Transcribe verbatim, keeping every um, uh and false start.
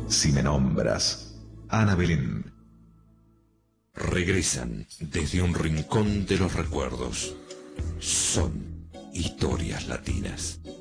Si me nombras, Ana Belén. Regresan desde un rincón de los recuerdos. Son historias latinas.